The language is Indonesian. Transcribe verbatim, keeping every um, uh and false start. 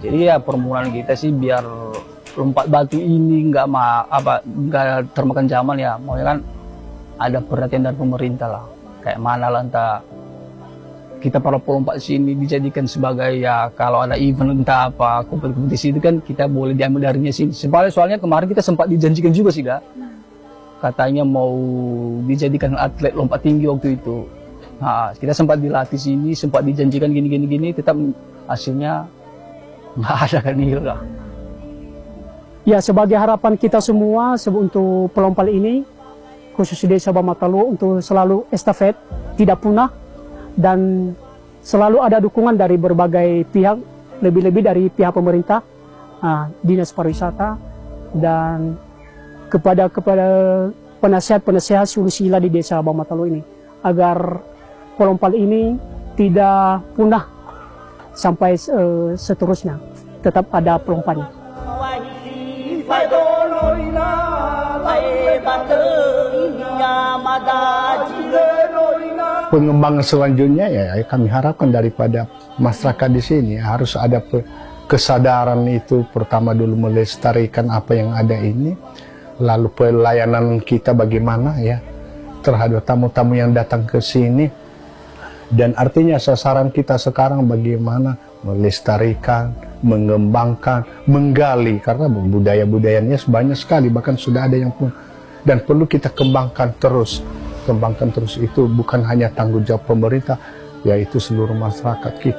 jadi ya permohonan kita sih biar lompat batu ini nggak ma apa nggak termakan zaman ya, maunya kan ada perhatian dari pemerintah lah, kayak mana lah entah kita para pelompat sini dijadikan sebagai ya kalau ada event entah apa kompetisi itu kan kita boleh diambil darinya sini. Soalnya soalnya kemarin kita sempat dijanjikan juga sih kak, katanya mau dijadikan atlet lompat tinggi waktu itu. Nah, kita sempat dilatih sini, sempat dijanjikan gini gini gini, tetap hasilnya nggak ada kan kak. Ya sebagai harapan kita semua untuk pelompat ini, khusus di Desa Bamatalu untuk selalu estafet tidak punah dan selalu ada dukungan dari berbagai pihak, lebih-lebih dari pihak pemerintah, nah, dinas pariwisata dan kepada kepada penasihat-penasihat Sulisila di Desa Bamatalu ini agar pelompat ini tidak punah sampai uh, seterusnya, tetap ada pelompatnya. Pengembangan selanjutnya ya kami harapkan daripada masyarakat di sini harus ada kesadaran itu, pertama dulu melestarikan apa yang ada ini, lalu pelayanan kita bagaimana ya terhadap tamu-tamu yang datang ke sini, dan artinya sasaran kita sekarang bagaimana melestarikan, mengembangkan, menggali, karena budaya-budayanya banyak sekali, bahkan sudah ada yang pun, dan perlu kita kembangkan terus. Kembangkan terus itu bukan hanya tanggung jawab pemerintah, yaitu seluruh masyarakat kita.